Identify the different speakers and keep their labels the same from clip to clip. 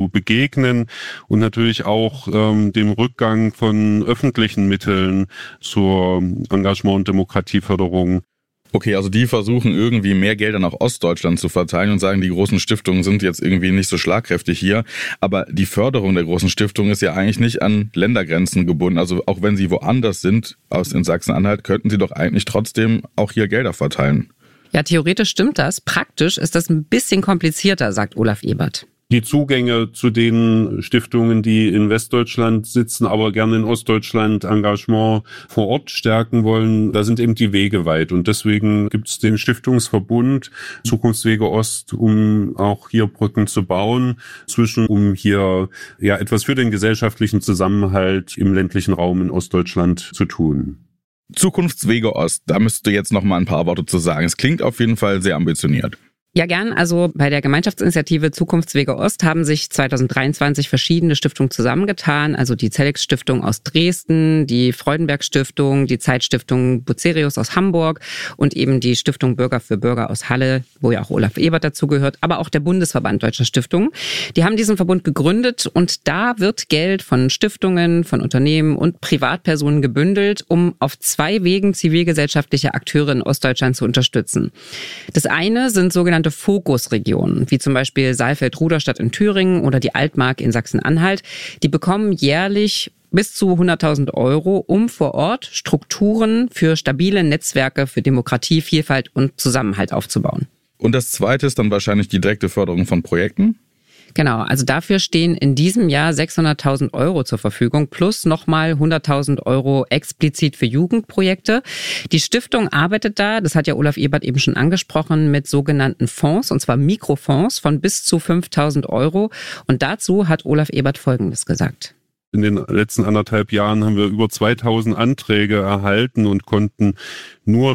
Speaker 1: begegnen und natürlich auch dem Rückgang von öffentlichen Mitteln zur Engagement- und Demokratieförderung.
Speaker 2: Okay, also die versuchen irgendwie mehr Gelder nach Ostdeutschland zu verteilen und sagen, die großen Stiftungen sind jetzt irgendwie nicht so schlagkräftig hier. Aber die Förderung der großen Stiftungen ist ja eigentlich nicht an Ländergrenzen gebunden. Also auch wenn sie woanders sind, in Sachsen-Anhalt, könnten sie doch eigentlich trotzdem auch hier Gelder verteilen.
Speaker 3: Ja, theoretisch stimmt das. Praktisch ist das ein bisschen komplizierter, sagt Olaf Ebert.
Speaker 1: Die Zugänge zu den Stiftungen, die in Westdeutschland sitzen, aber gerne in Ostdeutschland Engagement vor Ort stärken wollen, da sind eben die Wege weit. Und deswegen gibt es den Stiftungsverbund Zukunftswege Ost, um auch hier Brücken zu bauen, um hier etwas für den gesellschaftlichen Zusammenhalt im ländlichen Raum in Ostdeutschland zu tun.
Speaker 2: Zukunftswege Ost, da müsst du jetzt noch mal ein paar Worte zu sagen. Es klingt auf jeden Fall sehr ambitioniert.
Speaker 3: Ja, gern. Also bei der Gemeinschaftsinitiative Zukunftswege Ost haben sich 2023 verschiedene Stiftungen zusammengetan. Also die Zellex-Stiftung aus Dresden, die Freudenberg-Stiftung, die Zeitstiftung Bucerius aus Hamburg und eben die Stiftung Bürger für Bürger aus Halle, wo ja auch Olaf Ebert dazugehört, aber auch der Bundesverband Deutscher Stiftungen. Die haben diesen Verbund gegründet und da wird Geld von Stiftungen, von Unternehmen und Privatpersonen gebündelt, um auf 2 Wegen zivilgesellschaftliche Akteure in Ostdeutschland zu unterstützen. Das eine sind sogenannte Fokusregionen, wie zum Beispiel Saalfeld-Ruderstadt in Thüringen oder die Altmark in Sachsen-Anhalt. Die bekommen jährlich bis zu 100.000 €, um vor Ort Strukturen für stabile Netzwerke für Demokratie, Vielfalt und Zusammenhalt aufzubauen.
Speaker 2: Und das Zweite ist dann wahrscheinlich die direkte Förderung von Projekten?
Speaker 3: Genau, also dafür stehen in diesem Jahr 600.000 € zur Verfügung plus nochmal 100.000 € explizit für Jugendprojekte. Die Stiftung arbeitet da, das hat ja Olaf Ebert eben schon angesprochen, mit sogenannten Fonds, und zwar Mikrofonds von bis zu 5.000 €. Und dazu hat Olaf Ebert Folgendes gesagt.
Speaker 1: In den letzten 1,5 Jahren haben wir über 2.000 Anträge erhalten und konnten nur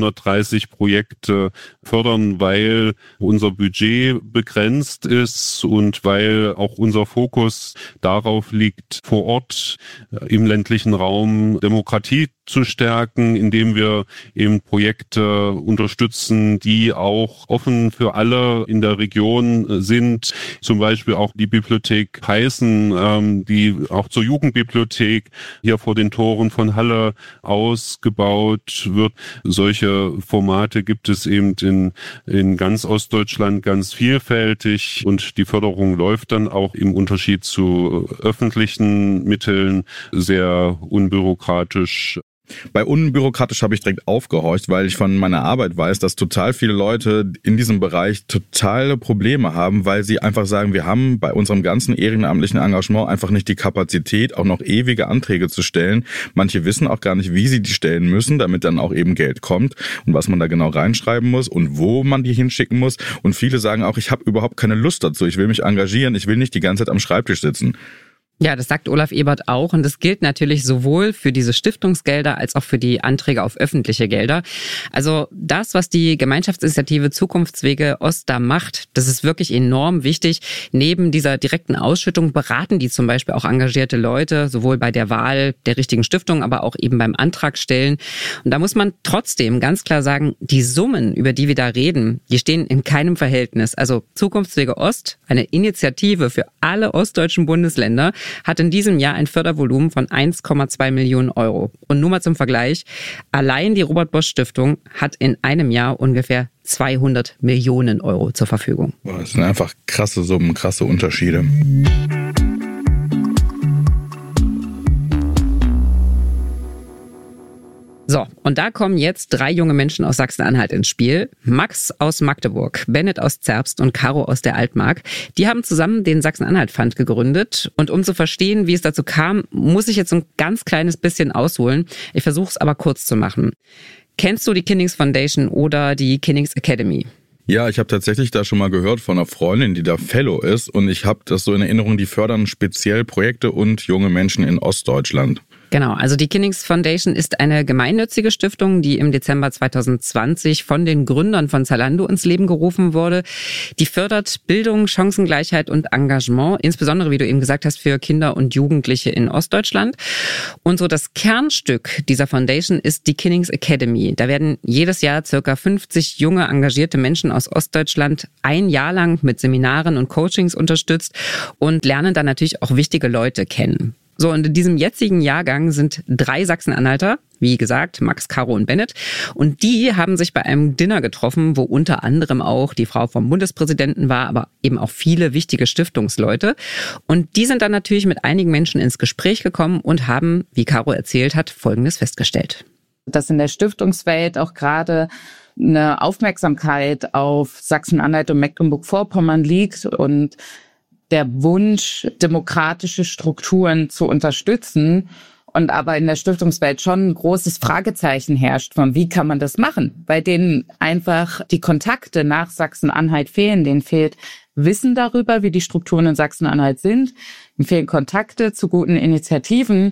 Speaker 1: 330 Projekte fördern, weil unser Budget begrenzt ist und weil auch unser Fokus darauf liegt, vor Ort im ländlichen Raum Demokratie zu stärken, indem wir eben Projekte unterstützen, die auch offen für alle in der Region sind. Zum Beispiel auch die Bibliothek Peißen, die auch zur Jugendbibliothek hier vor den Toren von Halle ausgebaut wird. Solche Formate gibt es eben in ganz Ostdeutschland ganz vielfältig und die Förderung läuft dann auch im Unterschied zu öffentlichen Mitteln sehr unbürokratisch.
Speaker 2: Bei unbürokratisch habe ich direkt aufgehorcht, weil ich von meiner Arbeit weiß, dass total viele Leute in diesem Bereich totale Probleme haben, weil sie einfach sagen, wir haben bei unserem ganzen ehrenamtlichen Engagement einfach nicht die Kapazität, auch noch ewige Anträge zu stellen. Manche wissen auch gar nicht, wie sie die stellen müssen, damit dann auch eben Geld kommt und was man da genau reinschreiben muss und wo man die hinschicken muss. Und viele sagen auch, ich habe überhaupt keine Lust dazu, ich will mich engagieren, ich will nicht die ganze Zeit am Schreibtisch sitzen.
Speaker 3: Ja, das sagt Olaf Ebert auch und das gilt natürlich sowohl für diese Stiftungsgelder als auch für die Anträge auf öffentliche Gelder. Also das, was die Gemeinschaftsinitiative Zukunftswege Ost da macht, das ist wirklich enorm wichtig. Neben dieser direkten Ausschüttung beraten die zum Beispiel auch engagierte Leute, sowohl bei der Wahl der richtigen Stiftung, aber auch eben beim Antragstellen. Und da muss man trotzdem ganz klar sagen, die Summen, über die wir da reden, die stehen in keinem Verhältnis. Also Zukunftswege Ost, eine Initiative für alle ostdeutschen Bundesländer, hat in diesem Jahr ein Fördervolumen von 1,2 Millionen €. Und nur mal zum Vergleich, allein die Robert-Bosch-Stiftung hat in einem Jahr ungefähr 200 Millionen € zur Verfügung.
Speaker 2: Das sind einfach krasse Summen, krasse Unterschiede.
Speaker 3: So, und da kommen jetzt 3 junge Menschen aus Sachsen-Anhalt ins Spiel. Max aus Magdeburg, Bennett aus Zerbst und Caro aus der Altmark. Die haben zusammen den Sachsen-Anhalt-Fund gegründet. Und um zu verstehen, wie es dazu kam, muss ich jetzt ein ganz kleines bisschen ausholen. Ich versuche es aber kurz zu machen. Kennst du die Kinnings Foundation oder die Kinnings Academy?
Speaker 2: Ja, ich habe tatsächlich da schon mal gehört von einer Freundin, die da Fellow ist. Und ich habe das so in Erinnerung, die fördern speziell Projekte und junge Menschen in Ostdeutschland.
Speaker 3: Genau, also die Kinnings Foundation ist eine gemeinnützige Stiftung, die im Dezember 2020 von den Gründern von Zalando ins Leben gerufen wurde. Die fördert Bildung, Chancengleichheit und Engagement, insbesondere, wie du eben gesagt hast, für Kinder und Jugendliche in Ostdeutschland. Und so das Kernstück dieser Foundation ist die Kinnings Academy. Da werden jedes Jahr circa 50 junge, engagierte Menschen aus Ostdeutschland ein Jahr lang mit Seminaren und Coachings unterstützt und lernen dann natürlich auch wichtige Leute kennen. So, und in diesem jetzigen Jahrgang sind 3 Sachsen-Anhalter, wie gesagt, Max, Caro und Bennett. Und die haben sich bei einem Dinner getroffen, wo unter anderem auch die Frau vom Bundespräsidenten war, aber eben auch viele wichtige Stiftungsleute. Und die sind dann natürlich mit einigen Menschen ins Gespräch gekommen und haben, wie Caro erzählt hat, Folgendes festgestellt.
Speaker 4: Dass in der Stiftungswelt auch gerade eine Aufmerksamkeit auf Sachsen-Anhalt und Mecklenburg-Vorpommern liegt und der Wunsch, demokratische Strukturen zu unterstützen und aber in der Stiftungswelt schon ein großes Fragezeichen herrscht von, wie kann man das machen? Weil denen einfach die Kontakte nach Sachsen-Anhalt fehlen. Denen fehlt Wissen darüber, wie die Strukturen in Sachsen-Anhalt sind. Denen fehlen Kontakte zu guten Initiativen.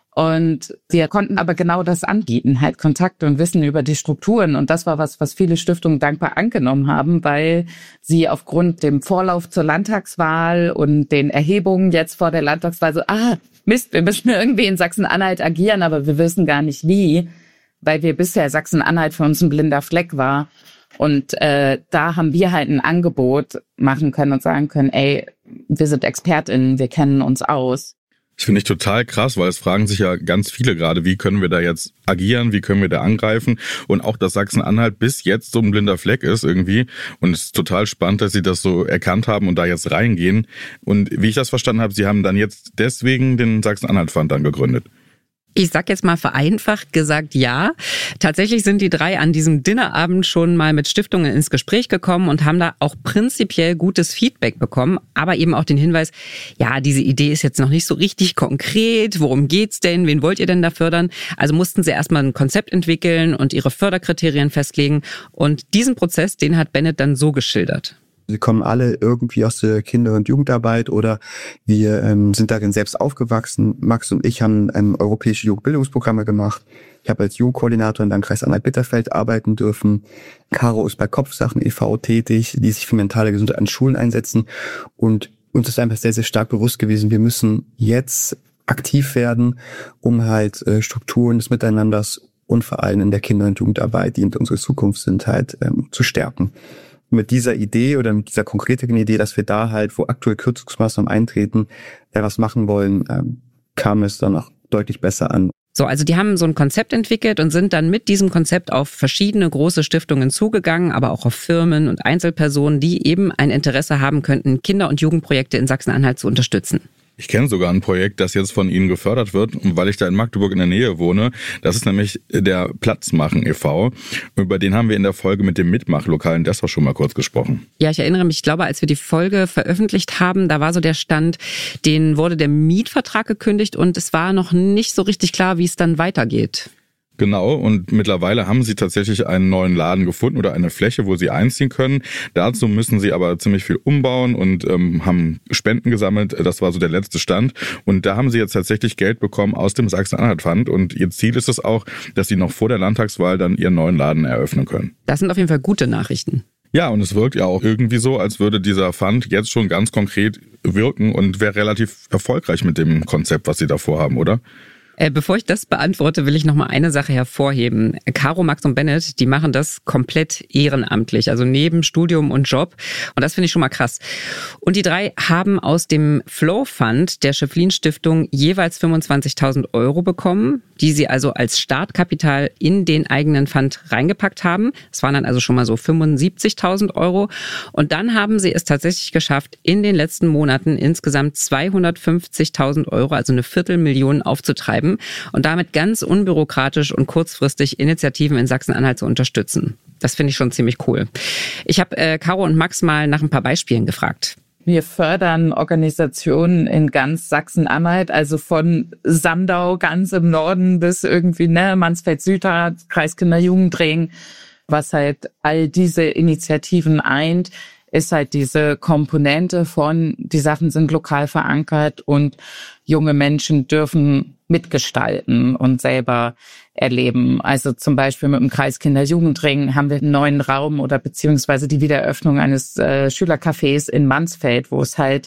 Speaker 4: Und wir konnten aber genau das anbieten, halt Kontakte und Wissen über die Strukturen. Und das war was viele Stiftungen dankbar angenommen haben, weil sie aufgrund dem Vorlauf zur Landtagswahl und den Erhebungen jetzt vor der Landtagswahl so, Mist, wir müssen irgendwie in Sachsen-Anhalt agieren, aber wir wissen gar nicht wie, weil wir bisher Sachsen-Anhalt für uns ein blinder Fleck war. Und da haben wir halt ein Angebot machen können und sagen können, wir sind ExpertInnen, wir kennen uns aus.
Speaker 2: Das finde ich total krass, weil es fragen sich ja ganz viele gerade, wie können wir da jetzt agieren, wie können wir da angreifen und auch, dass Sachsen-Anhalt bis jetzt so ein blinder Fleck ist irgendwie und es ist total spannend, dass sie das so erkannt haben und da jetzt reingehen und wie ich das verstanden habe, sie haben dann jetzt deswegen den Sachsen-Anhalt-Fund dann gegründet.
Speaker 3: Ich sag jetzt mal vereinfacht gesagt ja. Tatsächlich sind die 3 an diesem Dinnerabend schon mal mit Stiftungen ins Gespräch gekommen und haben da auch prinzipiell gutes Feedback bekommen, aber eben auch den Hinweis, ja, diese Idee ist jetzt noch nicht so richtig konkret, worum geht's denn, wen wollt ihr denn da fördern? Also mussten sie erstmal ein Konzept entwickeln und ihre Förderkriterien festlegen und diesen Prozess, den hat Bennett dann so geschildert.
Speaker 5: Sie kommen alle irgendwie aus der Kinder- und Jugendarbeit oder wir sind darin selbst aufgewachsen. Max und ich haben europäische Jugendbildungsprogramme gemacht. Ich habe als Jugendkoordinator in Landkreis Anhalt-Bitterfeld arbeiten dürfen. Caro ist bei Kopfsachen e.V. tätig, die sich für mentale Gesundheit an Schulen einsetzen. Und uns ist einfach sehr, sehr stark bewusst gewesen, wir müssen jetzt aktiv werden, um halt Strukturen des Miteinanders und vor allem in der Kinder- und Jugendarbeit, die unsere Zukunft sind, halt zu stärken. Mit dieser Idee oder mit dieser konkreten Idee, dass wir da halt, wo aktuell Kürzungsmaßnahmen eintreten, was machen wollen, kam es dann auch deutlich besser an.
Speaker 3: So, also die haben so ein Konzept entwickelt und sind dann mit diesem Konzept auf verschiedene große Stiftungen zugegangen, aber auch auf Firmen und Einzelpersonen, die eben ein Interesse haben könnten, Kinder- und Jugendprojekte in Sachsen-Anhalt zu unterstützen.
Speaker 2: Ich kenne sogar ein Projekt, das jetzt von Ihnen gefördert wird, weil ich da in Magdeburg in der Nähe wohne. Das ist nämlich der Platzmachen e.V. Über den haben wir in der Folge mit dem Mitmachlokal in Dessau schon mal kurz gesprochen.
Speaker 3: Ja, ich erinnere mich, ich glaube, als wir die Folge veröffentlicht haben, da war so der Stand, denen wurde der Mietvertrag gekündigt und es war noch nicht so richtig klar, wie es dann weitergeht.
Speaker 2: Genau, und mittlerweile haben sie tatsächlich einen neuen Laden gefunden oder eine Fläche, wo sie einziehen können. Dazu müssen sie aber ziemlich viel umbauen und haben Spenden gesammelt. Das war so der letzte Stand. Und da haben sie jetzt tatsächlich Geld bekommen aus dem Sachsen-Anhalt-Fund. Und ihr Ziel ist es auch, dass sie noch vor der Landtagswahl dann ihren neuen Laden eröffnen können.
Speaker 3: Das sind auf jeden Fall gute Nachrichten.
Speaker 2: Ja, und es wirkt ja auch irgendwie so, als würde dieser Fund jetzt schon ganz konkret wirken und wäre relativ erfolgreich mit dem Konzept, was sie da vorhaben, oder?
Speaker 3: Bevor ich das beantworte, will ich noch mal eine Sache hervorheben. Caro, Max und Bennett, die machen das komplett ehrenamtlich, also neben Studium und Job. Und das finde ich schon mal krass. Und die 3 haben aus dem Flow Fund der Schöpflin Stiftung jeweils 25.000 € bekommen, die sie also als Startkapital in den eigenen Fund reingepackt haben. Das waren dann also schon mal so 75.000 €. Und dann haben sie es tatsächlich geschafft, in den letzten Monaten insgesamt 250.000 €, also 250.000 aufzutreiben und damit ganz unbürokratisch und kurzfristig Initiativen in Sachsen-Anhalt zu unterstützen. Das finde ich schon ziemlich cool. Ich habe Caro und Max mal nach ein paar Beispielen gefragt.
Speaker 4: Wir fördern Organisationen in ganz Sachsen-Anhalt, also von Sandau ganz im Norden bis irgendwie Mansfeld-Südhardt, Kreis Kinder-Jugendring, was halt all diese Initiativen eint, ist halt diese Komponente von, die Sachen sind lokal verankert und junge Menschen dürfen mitgestalten und selber erleben. Also zum Beispiel mit dem Kreis Kinder-Jugendring haben wir einen neuen Raum oder beziehungsweise die Wiedereröffnung eines Schülercafés in Mansfeld, wo es halt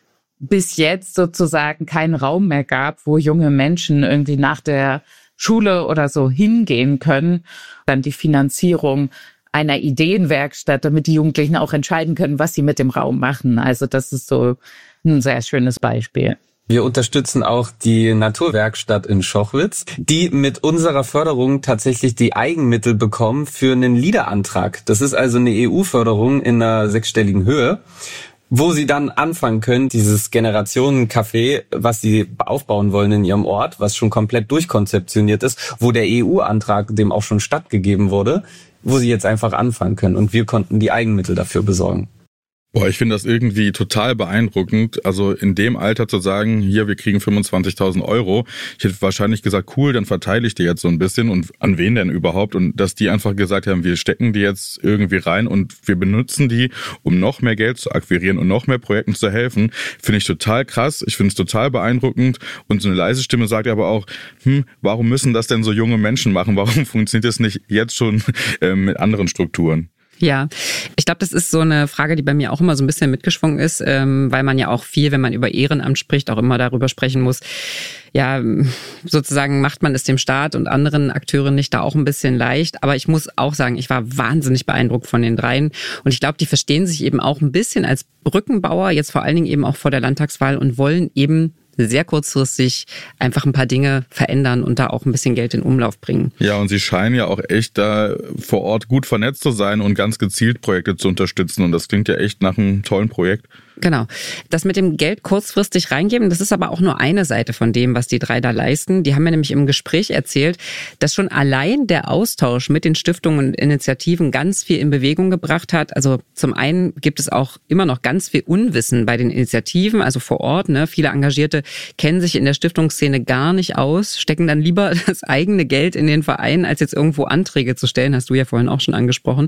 Speaker 4: bis jetzt sozusagen keinen Raum mehr gab, wo junge Menschen irgendwie nach der Schule oder so hingehen können. Dann die Finanzierung einer Ideenwerkstatt, damit die Jugendlichen auch entscheiden können, was sie mit dem Raum machen. Also das ist so ein sehr schönes Beispiel.
Speaker 6: Wir unterstützen auch die Naturwerkstatt in Schochwitz, die mit unserer Förderung tatsächlich die Eigenmittel bekommen für einen LEADER-Antrag. Das ist also eine EU-Förderung in einer 6-stelligen Höhe, wo sie dann anfangen können, dieses Generationencafé, was sie aufbauen wollen in ihrem Ort, was schon komplett durchkonzeptioniert ist, wo der EU-Antrag dem auch schon stattgegeben wurde, wo sie jetzt einfach anfangen können. Und wir konnten die Eigenmittel dafür besorgen.
Speaker 2: Boah, ich finde das irgendwie total beeindruckend. Also in dem Alter zu sagen, hier, wir kriegen 25.000 Euro. Ich hätte wahrscheinlich gesagt, cool, dann verteile ich die jetzt so ein bisschen. Und an wen denn überhaupt? Und dass die einfach gesagt haben, wir stecken die jetzt irgendwie rein und wir benutzen die, um noch mehr Geld zu akquirieren und noch mehr Projekten zu helfen, finde ich total krass. Ich finde es total beeindruckend. Und so eine leise Stimme sagt aber auch, warum müssen das denn so junge Menschen machen? Warum funktioniert das nicht jetzt schon mit anderen Strukturen?
Speaker 3: Ja, ich glaube, das ist so eine Frage, die bei mir auch immer so ein bisschen mitgeschwungen ist, weil man ja auch viel, wenn man über Ehrenamt spricht, auch immer darüber sprechen muss. Ja, sozusagen macht man es dem Staat und anderen Akteuren nicht da auch ein bisschen leicht. Aber ich muss auch sagen, ich war wahnsinnig beeindruckt von den dreien. Und ich glaube, die verstehen sich eben auch ein bisschen als Brückenbauer, jetzt vor allen Dingen eben auch vor der Landtagswahl und wollen eben sehr kurzfristig einfach ein paar Dinge verändern und da auch ein bisschen Geld in Umlauf bringen.
Speaker 2: Ja, und sie scheinen ja auch echt da vor Ort gut vernetzt zu sein und ganz gezielt Projekte zu unterstützen. Und das klingt ja echt nach einem tollen Projekt.
Speaker 3: Genau. Das mit dem Geld kurzfristig reingeben, das ist aber auch nur eine Seite von dem, was die drei da leisten. Die haben mir nämlich im Gespräch erzählt, dass schon allein der Austausch mit den Stiftungen und Initiativen ganz viel in Bewegung gebracht hat. Also zum einen gibt es auch immer noch ganz viel Unwissen bei den Initiativen, also vor Ort. Ne? Viele Engagierte kennen sich in der Stiftungsszene gar nicht aus, stecken dann lieber das eigene Geld in den Verein, als jetzt irgendwo Anträge zu stellen. Hast du ja vorhin auch schon angesprochen.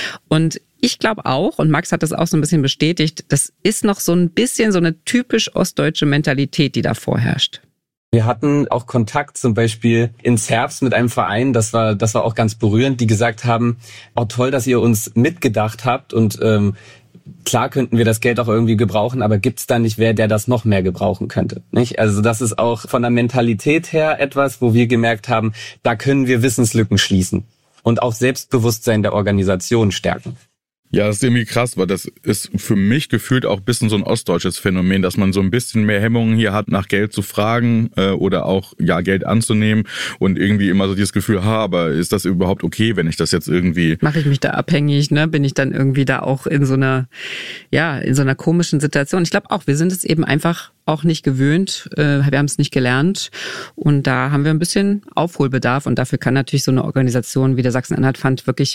Speaker 3: Und ich glaube auch, und Max hat das auch so ein bisschen bestätigt, das ist noch so ein bisschen so eine typisch ostdeutsche Mentalität, die da vorherrscht.
Speaker 6: Wir hatten auch Kontakt zum Beispiel ins Herbst mit einem Verein, das war auch ganz berührend, die gesagt haben, oh toll, dass ihr uns mitgedacht habt und klar könnten wir das Geld auch irgendwie gebrauchen, aber gibt's da nicht wer, der das noch mehr gebrauchen könnte, nicht? Also das ist auch von der Mentalität her etwas, wo wir gemerkt haben, da können wir Wissenslücken schließen und auch Selbstbewusstsein der Organisation stärken.
Speaker 2: Ja, das ist irgendwie krass, weil das ist für mich gefühlt auch ein bisschen so ein ostdeutsches Phänomen, dass man so ein bisschen mehr Hemmungen hier hat, nach Geld zu fragen oder auch Geld anzunehmen und irgendwie immer so dieses Gefühl, aber ist das überhaupt okay, wenn ich das jetzt irgendwie...
Speaker 3: Mache ich mich da abhängig, ne? Bin ich dann irgendwie da auch in so einer komischen Situation? Ich glaube auch, wir sind es eben einfach auch nicht gewöhnt, wir haben es nicht gelernt und da haben wir ein bisschen Aufholbedarf und dafür kann natürlich so eine Organisation wie der Sachsen-Anhalt-Fund wirklich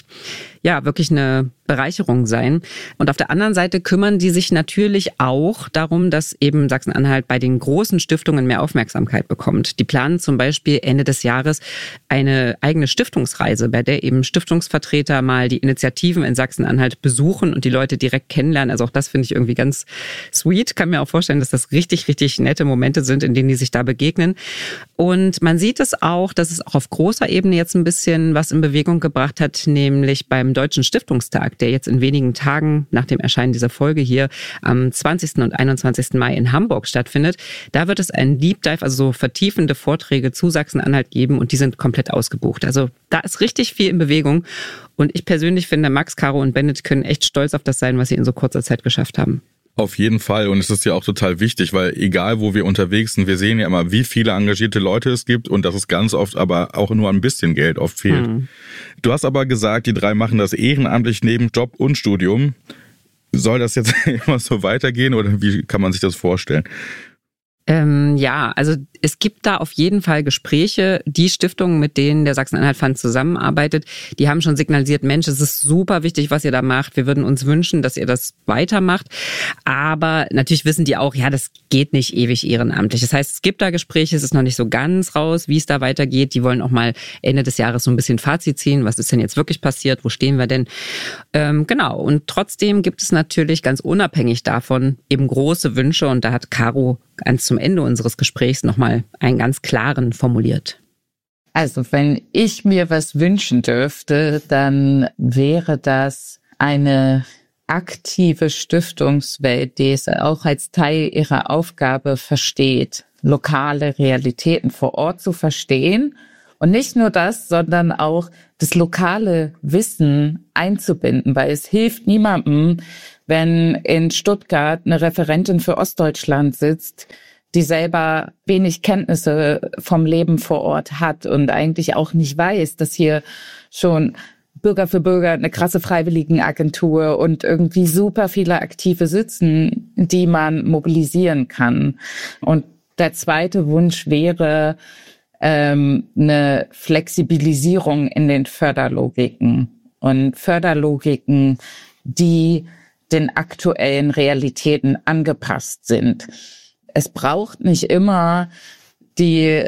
Speaker 3: eine Bereicherung sein. Und auf der anderen Seite kümmern die sich natürlich auch darum, dass eben Sachsen-Anhalt bei den großen Stiftungen mehr Aufmerksamkeit bekommt. Die planen zum Beispiel Ende des Jahres eine eigene Stiftungsreise, bei der eben Stiftungsvertreter mal die Initiativen in Sachsen-Anhalt besuchen und die Leute direkt kennenlernen. Also auch das finde ich irgendwie ganz sweet. Kann mir auch vorstellen, dass das richtig nette Momente sind, in denen die sich da begegnen. Und man sieht es auch, dass es auch auf großer Ebene jetzt ein bisschen was in Bewegung gebracht hat, nämlich beim Deutschen Stiftungstag, der jetzt in wenigen Tagen nach dem Erscheinen dieser Folge hier am 20. und 21. Mai in Hamburg stattfindet. Da wird es einen Deep Dive, also so vertiefende Vorträge zu Sachsen-Anhalt geben und die sind komplett ausgebucht. Also da ist richtig viel in Bewegung und ich persönlich finde, Max, Caro und Bennett können echt stolz auf das sein, was sie in so kurzer Zeit geschafft haben.
Speaker 2: Auf jeden Fall. Und es ist ja auch total wichtig, weil egal wo wir unterwegs sind, wir sehen ja immer, wie viele engagierte Leute es gibt und dass es ganz oft aber auch nur ein bisschen Geld oft fehlt. Du hast aber gesagt, die drei machen das ehrenamtlich neben Job und Studium. Soll das jetzt immer so weitergehen oder wie kann man sich das vorstellen?
Speaker 3: Ja, also es gibt da auf jeden Fall Gespräche. Die Stiftungen, mit denen der Sachsen-Anhalt-Fund zusammenarbeitet, die haben schon signalisiert, Mensch, es ist super wichtig, was ihr da macht. Wir würden uns wünschen, dass ihr das weitermacht. Aber natürlich wissen die auch, ja, das geht nicht ewig ehrenamtlich. Das heißt, es gibt da Gespräche, es ist noch nicht so ganz raus, wie es da weitergeht. Die wollen auch mal Ende des Jahres so ein bisschen Fazit ziehen. Was ist denn jetzt wirklich passiert? Wo stehen wir denn? Genau. Und trotzdem gibt es natürlich ganz unabhängig davon eben große Wünsche. Und da hat Caro ganz zum Ende unseres Gesprächs nochmal einen ganz klaren formuliert.
Speaker 4: Also wenn ich mir was wünschen dürfte, dann wäre das eine aktive Stiftungswelt, die es auch als Teil ihrer Aufgabe versteht, lokale Realitäten vor Ort zu verstehen. Und nicht nur das, sondern auch das lokale Wissen einzubinden, weil es hilft niemandem, wenn in Stuttgart eine Referentin für Ostdeutschland sitzt, die selber wenig Kenntnisse vom Leben vor Ort hat und eigentlich auch nicht weiß, dass hier schon Bürger für Bürger eine krasse Freiwilligenagentur und irgendwie super viele Aktive sitzen, die man mobilisieren kann. Und der zweite Wunsch wäre eine Flexibilisierung in den Förderlogiken und Förderlogiken, die den aktuellen Realitäten angepasst sind. Es braucht nicht immer die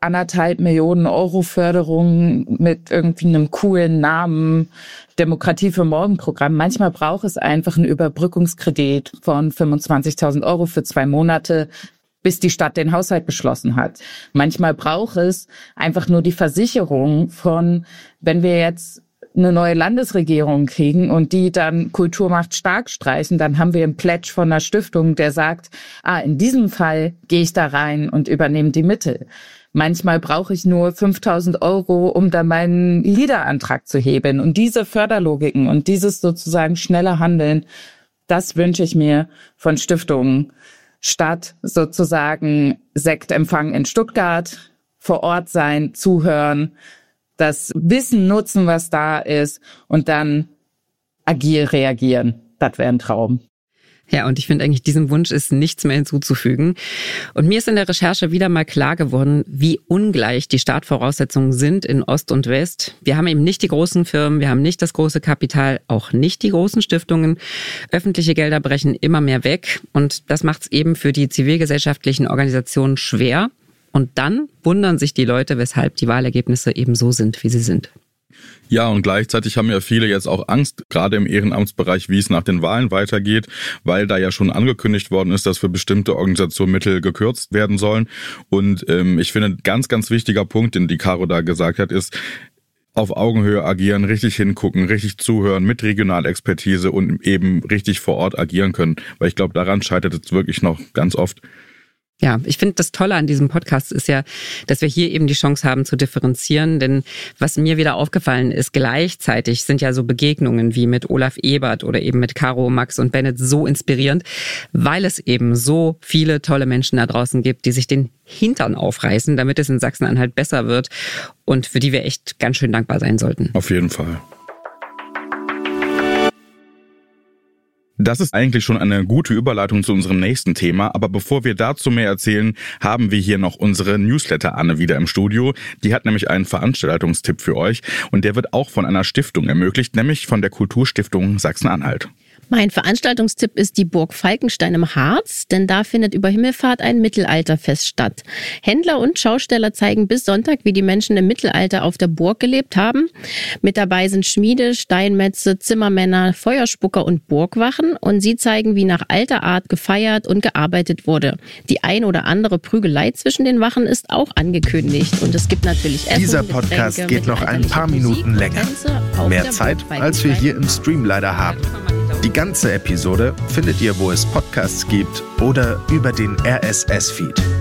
Speaker 4: 1,5 Millionen Euro Förderung mit irgendwie einem coolen Namen, Demokratie für Morgen Programm. Manchmal braucht es einfach einen Überbrückungskredit von 25.000 Euro für 2 Monate, bis die Stadt den Haushalt beschlossen hat. Manchmal braucht es einfach nur die Versicherung von, wenn wir jetzt eine neue Landesregierung kriegen und die dann Kultur macht stark streichen, dann haben wir einen Pledge von einer Stiftung, der sagt, in diesem Fall gehe ich da rein und übernehme die Mittel. Manchmal brauche ich nur 5.000 Euro, um dann meinen LIDA-Antrag zu hebeln. Und diese Förderlogiken und dieses sozusagen schnelle Handeln, das wünsche ich mir von Stiftungen, statt sozusagen Sektempfang in Stuttgart, vor Ort sein, zuhören, das Wissen nutzen, was da ist und dann agil reagieren. Das wäre ein Traum.
Speaker 3: Ja, und ich finde eigentlich, diesem Wunsch ist nichts mehr hinzuzufügen. Und mir ist in der Recherche wieder mal klar geworden, wie ungleich die Startvoraussetzungen sind in Ost und West. Wir haben eben nicht die großen Firmen, wir haben nicht das große Kapital, auch nicht die großen Stiftungen. Öffentliche Gelder brechen immer mehr weg und das macht es eben für die zivilgesellschaftlichen Organisationen schwer. Und dann wundern sich die Leute, weshalb die Wahlergebnisse eben so sind, wie sie sind.
Speaker 2: Ja, und gleichzeitig haben ja viele jetzt auch Angst, gerade im Ehrenamtsbereich, wie es nach den Wahlen weitergeht, weil da ja schon angekündigt worden ist, dass für bestimmte Organisationen Mittel gekürzt werden sollen. Und ich finde, ein ganz, ganz wichtiger Punkt, den die Caro da gesagt hat, ist, auf Augenhöhe agieren, richtig hingucken, richtig zuhören, mit Regionalexpertise und eben richtig vor Ort agieren können. Weil ich glaube, daran scheitert es wirklich noch ganz oft.
Speaker 3: Ja, ich finde, das Tolle an diesem Podcast ist ja, dass wir hier eben die Chance haben zu differenzieren. Denn was mir wieder aufgefallen ist, gleichzeitig sind ja so Begegnungen wie mit Olaf Ebert oder eben mit Caro, Max und Bennett so inspirierend, weil es eben so viele tolle Menschen da draußen gibt, die sich den Hintern aufreißen, damit es in Sachsen-Anhalt besser wird und für die wir echt ganz schön dankbar sein sollten.
Speaker 2: Auf jeden Fall. Das ist eigentlich schon eine gute Überleitung zu unserem nächsten Thema, aber bevor wir dazu mehr erzählen, haben wir hier noch unsere Newsletter-Anne wieder im Studio. Die hat nämlich einen Veranstaltungstipp für euch und der wird auch von einer Stiftung ermöglicht, nämlich von der Kulturstiftung Sachsen-Anhalt.
Speaker 7: Mein Veranstaltungstipp ist die Burg Falkenstein im Harz, denn da findet über Himmelfahrt ein Mittelalterfest statt. Händler und Schausteller zeigen bis Sonntag, wie die Menschen im Mittelalter auf der Burg gelebt haben. Mit dabei sind Schmiede, Steinmetze, Zimmermänner, Feuerspucker und Burgwachen und sie zeigen, wie nach alter Art gefeiert und gearbeitet wurde. Die ein oder andere Prügelei zwischen den Wachen ist auch angekündigt und es gibt natürlich Essen.
Speaker 8: Dieser Podcast geht noch ein paar Minuten länger. Mehr Zeit, als wir hier im Stream leider haben. Die ganze Episode findet ihr, wo es Podcasts gibt oder über den RSS-Feed.